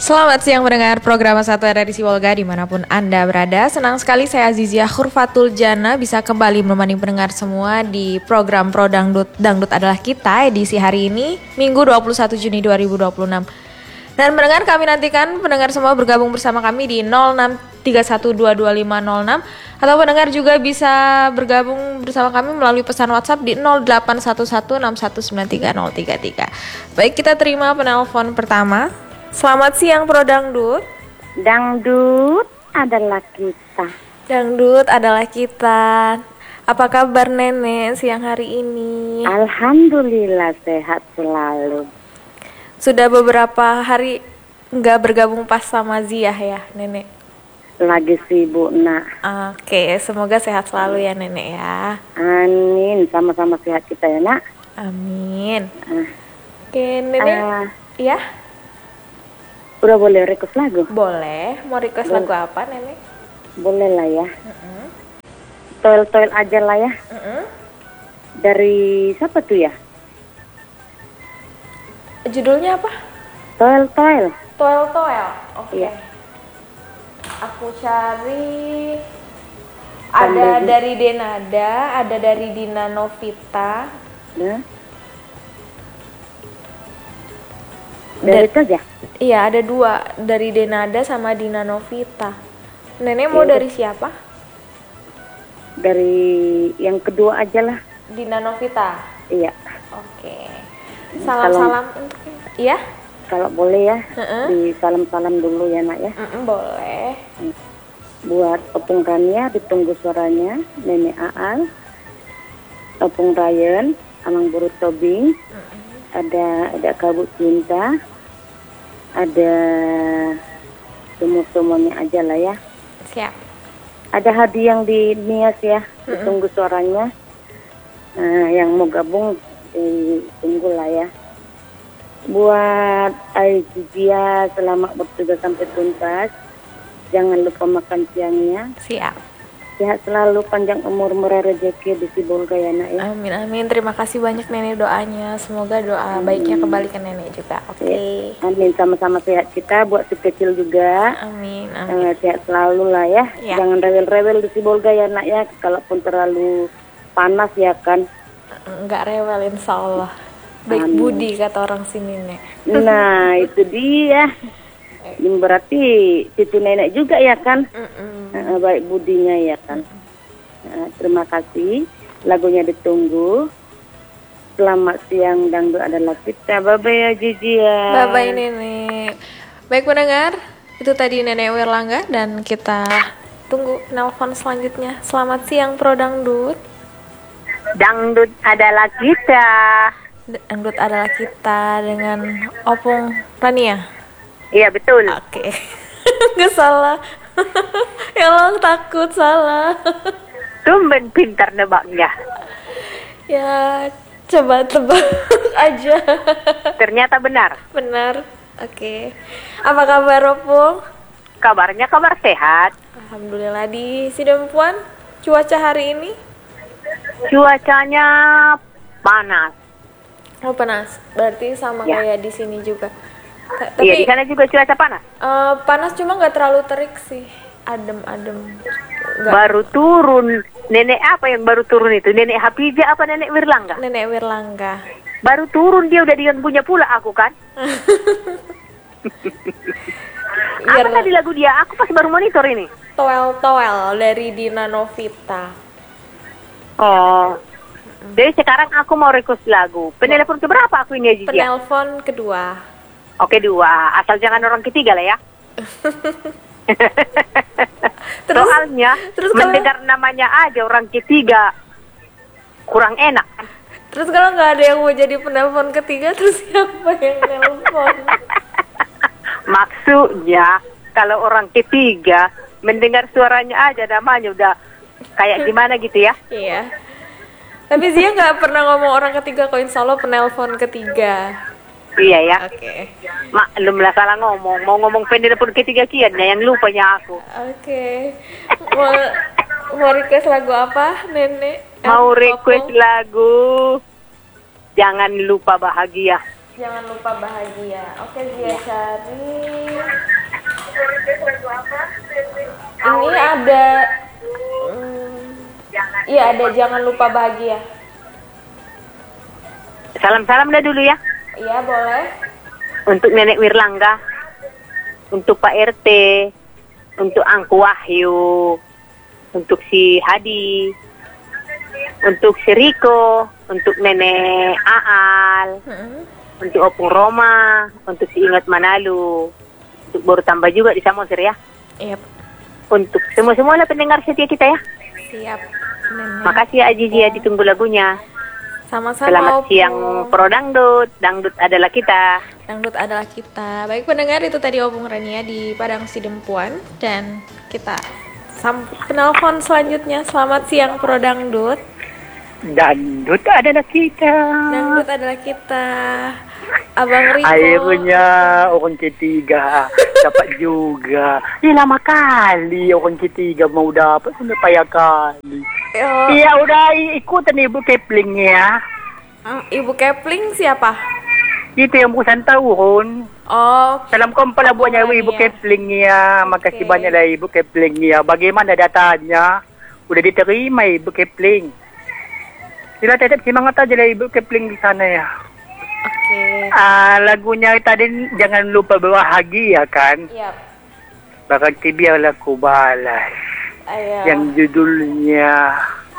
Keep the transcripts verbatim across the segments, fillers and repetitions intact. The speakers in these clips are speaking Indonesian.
Selamat siang mendengar program satu R R I Sibolga dimanapun Anda berada. Senang sekali saya Azizia Khurfatul Jana bisa kembali menemani pendengar semua di program Pro Dangdut. Dangdut adalah kita edisi hari ini Minggu dua puluh satu Juni dua ribu dua puluh enam. Dan pendengar kami nantikan pendengar semua bergabung bersama kami di nol enam tiga satu dua dua lima nol enam atau pendengar juga bisa bergabung bersama kami melalui pesan WhatsApp di nol delapan satu satu enam satu sembilan tiga nol tiga tiga. Baik, kita terima penelpon pertama. Selamat siang Pro Dangdut. Dangdut adalah kita. Dangdut adalah kita. Apa kabar Nenek siang hari ini? Alhamdulillah sehat selalu. Sudah beberapa hari nggak bergabung pas sama Zia ya Nenek? Lagi sibuk nak. Oke, semoga sehat selalu ya Nenek ya. Amin, sama-sama sehat kita ya nak. Amin. uh, Oke Nenek, uh, ya? Udah boleh request lagu? Boleh, mau request Boleh. lagu apa Nenek? Boleh lah ya. Uh-uh. Toil-toil aja lah ya. Uh-uh. Dari siapa tuh ya? Judulnya apa? Toil-toil. Toel-toel. Oke. Iya. Aku cari. Ada Sambil- dari Denada, ada dari Dina Novita. Ya. Dari itu aja? Iya, ada dua, dari Denada sama Dina Novita. Nenek mau Iya. dari siapa? Dari yang kedua aja lah. Dina Novita. Iya. Oke. Salam-salam untuk Iya? Kalau boleh ya, Heeh. di salam-salam dulu ya nak ya. Mm-mm, boleh. Buat Opung Rania, ditunggu suaranya. Nenek Aal, Opung Ryan, Amang Buru Tobing, ada ada Kabut Cinta, ada semua-semuanya aja lah ya. Siap. Ada Hadi yang di Nias ya, ditunggu suaranya. Nah, yang mau gabung ditunggu lah ya. Buat Aizia, selamat bertugas sampai tuntas. Jangan lupa makan siangnya. Siap. Sehat selalu, panjang umur, murah rezeki di Sibolga ya nak ya. Amin amin. Terima kasih banyak Nenek doanya. Semoga doa baiknya kembali ke Nenek juga. Oke. Amin, sama-sama sehat kita. Buat si kecil juga. Amin amin. Eh, sehat selalu lah ya. Ya. Jangan rewel-rewel di Sibolga ya nak ya. Kalaupun terlalu panas ya kan. Enggak rewel insya Allah. Baik Amin. budi kata orang sini Nek. Nah itu dia. Ini berarti cucu nenek juga ya kan. Mm-mm. Eh, baik budinya ya kan. Eh, terima kasih. Lagunya ditunggu. Selamat siang, Dangdut adalah kita. Bye-bye ya Gigi ya. Bye bye Nenek. Baik pendengar, itu tadi Nenek Wirlangga dan kita tunggu nelpon selanjutnya. Selamat siang Pro Dangdut. Dangdut adalah kita. Dangdut adalah kita dengan Opung Rania. Iya betul. Oke. Nggak salah. Ya Allah, takut salah. Tumben pintar nebaknya. Ya, coba tebak aja. Ternyata benar. Benar. Oke. Apa kabar Opung? Kabarnya kabar sehat. Alhamdulillah. Di Sidempuan cuaca hari ini? Cuacanya panas. Oh panas. Berarti sama Ya. kayak di sini juga. Ta- Iya di Tapi sana juga cuaca panas. eh, panas cuma nggak terlalu terik sih. Adem-adem. Nggak- Baru turun. Nenek apa yang baru turun itu? Nenek Hafizah apa nenek Wirlangga? Nenek Wirlangga. Baru turun dia udah dengan punya pula aku kan. Biar Apa tadi lagu dia? Aku pas baru monitor ini. toel-toel dari Dina Novita. Oh. Jadi sekarang aku mau request lagu. Penelpon keberapa aku ini Aziz ya? Penelpon kedua. Oke dua. Asal jangan orang ketiga lah ya. Terus- Soalnya terus kalau- mendengar namanya aja orang ketiga kurang enak. Terus kalau nggak ada yang mau jadi penelpon ketiga, terus siapa yang nelpon? Maksudnya kalau orang ketiga mendengar suaranya aja namanya udah kayak gimana gitu ya. Iya. Tapi Zia nggak pernah ngomong orang ketiga, kok insya Allah penelpon ketiga. Iya ya. Oke. Maklum lah salah ngomong. Mau ngomong penelpon ketiga kian ya yang lupanya aku. Oke. Mau, mau request lagu apa, Nenek? Mau Eh, request Opung? lagu Jangan Lupa Bahagia. Jangan lupa bahagia. Oke, Zia Ya. cari. Ini ada. Hmm, iya, ada jangan lupa bahagia. Salam-salam dah dulu ya. Iya, boleh. Untuk Nenek Wirlangga, untuk Pak R T, untuk Angku Wahyu, untuk si Hadi, untuk si Riko, untuk Nenek Aal, Hmm. untuk Opung Roma, untuk si Ingat Manalu, untuk baru tambah juga di Samosir ya. Yap. Untuk semua-semua lah pendengar setia kita ya. Siap. Nenek. Makasih ya Azizi ya, ditunggu lagunya. Sama-sama. Selamat Opung. siang Pro Dangdut, Dangdut adalah kita. Dangdut adalah kita. Baik pendengar, itu tadi Opung Rania di Padang Sidempuan. Dan kita sam penelpon selanjutnya. Selamat siang Pro Dangdut. Dangdut adalah kita. Dangdut adalah kita. Abang Riko. Akhirnya orang ketiga dapat juga. Ih, lama kali orang ketiga mau dapat, sudah payah kali. Oh, Iya udah ikutan Ibu Kepling ya. mm, Ibu Kepling siapa? Itu yang bukan tahun. Oh, Salam kompa lah buatnya Ibu Rania. Kepling ya. Makasih Oke. banyak lah Ibu Kepling ya. Bagaimana datanya? Udah diterima Ibu Kepling. Sila tetap semangat aja lah Ibu Kepling di sana ya. oke. Ah, lagunya tadi jangan lupa bahagia kan? Yap. Berarti biarlah ku balas. Ayo. Yang judulnya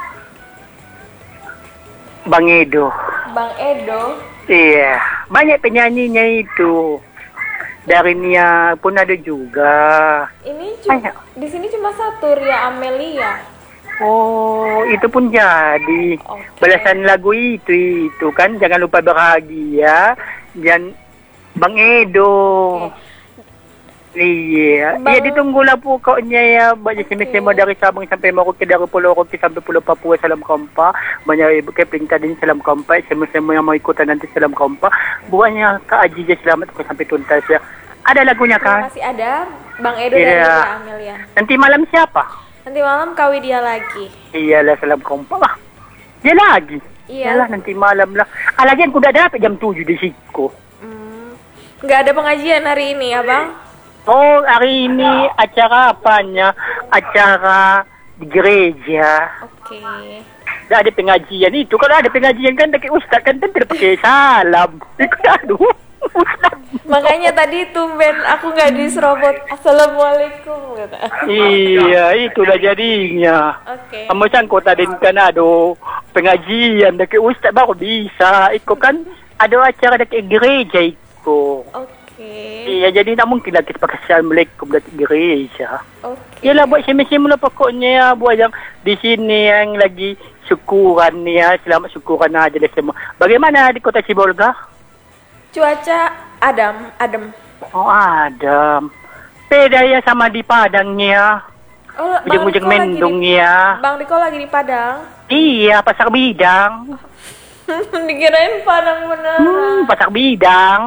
Bang Edo. Bang Edo. Iya, banyak penyanyinya itu. Dari Nia pun ada juga. Ini cuma, Banyak. di sini cuma satu, Ria Amelia. Oh, itu pun jadi. Oke. Balasan lagu itu itu kan jangan lupa bahagia dan Bang Edo. Oke. Iya, Bang- iya ditunggulah pokoknya ya. Banyak semua dari Sabang sampai Merauke, dari Pulau Roke sampai Pulau Papua, salam kompa. Banyak Ibu Kepling tadi salam kompa. Semua-semua yang mau ikutan nanti salam kompa. Buahnya Kak Aji selamat sampai tuntas ya. Ada lagunya Terima kan? kasih, ada Bang Edo Iya. dan Ria Amelia. Nanti malam siapa? Nanti malam Kawi dia lagi. Iyalah salam kompa lah. Dia lagi. Iya. Iyalah nanti malam lah. Ah, lagian kuda dapat jam tujuh di situ. Hmm. Nggak ada pengajian hari ini ya Bang? Oh, hari ini acara apanya? Acara di gereja. Oke. Nggak ada pengajian itu. Kalau ada pengajian kan pakai ustaz kan tentu pakai salam. Ikut aduh. Ustaz. Makanya tadi tumben aku nggak diserobot. Assalamualaikum kata. Iya, itulah jadinya. Oke. Kamu sangko tadi kan ada pengajian pakai ustaz baru bisa. Iko kan ada acara dekat gereja itu. Oke. Iya, jadi tak mungkin lagi pakai assalamualaikum dekat gereja. Oke. Yalah buat semestinya mula pokoknya ya, buat yang di sini yang lagi syukuran ni ya, selamat syukuran aja lah semua. Bagaimana di kota Sibolga? Cuaca adem, adem. Oh Adam, beda ya sama di Padangnya. Oh, Bang Ujung-ujung Riko lagi mendung di- ya. Bang Riko lagi di Padang. Iya, pasar bidang. Dikirain Padang beneran. Hmm, pasar bidang.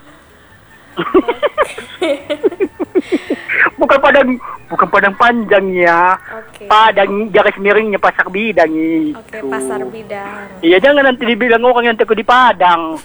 bukan padang, bukan padang panjang ya. Oke. Padang garis miringnya pasar bidang itu. Oke, pasar bidang. Iya, jangan nanti dibilang orang yang takut di Padang.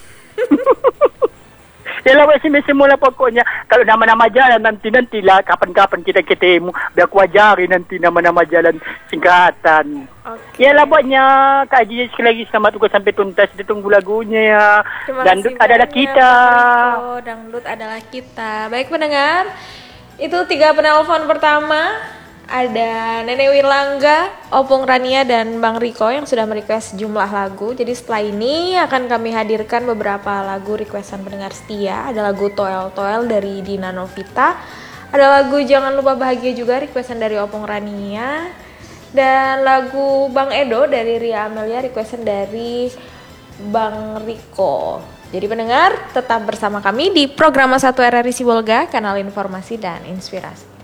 Ya lah, sini semula pokoknya. Kalau nama-nama jalan nanti-nantilah kapan-kapan kita ketemu. Biar aku ajari nanti nama-nama jalan singkatan. Oke. Ya lah, buatnya Kak Haji sekali lagi selamat tugas sampai tuntas. Ditunggu lagunya ya. Terima Dangdut kasih adalah banyak, kita. Bang Riko. Dangdut adalah kita. Baik pendengar, itu tiga penelpon pertama. Ada Nenek Wirlangga, Opung Rania, dan Bang Riko yang sudah merequest jumlah lagu. Jadi setelah ini akan kami hadirkan beberapa lagu requestan pendengar setia. Ada lagu Toel Toel dari Dina Novita. Ada lagu Jangan Lupa Bahagia juga requestan dari Opung Rania. Dan lagu Bang Edo dari Ria Amelia requestan dari Bang Riko. Jadi pendengar tetap bersama kami di program satu R R I Sibolga, kanal informasi dan inspirasi.